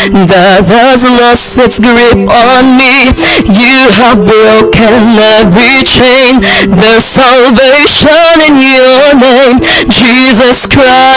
Death has lost its grip on me. You have broken every chain. There's salvation in your name, Jesus Christ.